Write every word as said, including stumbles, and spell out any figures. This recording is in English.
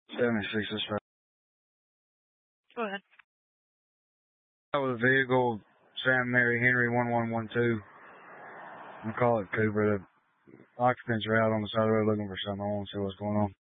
seventy-six, that's right. Go ahead. Out with a vehicle, Sam Mary Henry one one one two. I'm calling it Cooper. The occupants are out on the side of the road looking for something. I want to see what's going on.